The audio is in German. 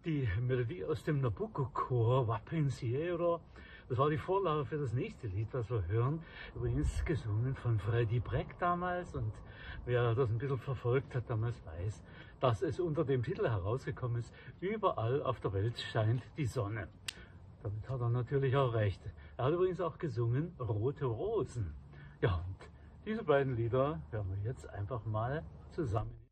Die Melodie aus dem Nabucco-Chor, Va Pensiero, das war die Vorlage für das nächste Lied, was wir hören. Übrigens gesungen von Freddie Breck damals. Und wer das ein bisschen verfolgt hat damals, weiß, dass es unter dem Titel herausgekommen ist: Überall auf der Welt scheint die Sonne. Damit hat er natürlich auch recht. Er hat übrigens auch gesungen Rote Rosen. Ja, und diese beiden Lieder hören wir jetzt einfach mal zusammen.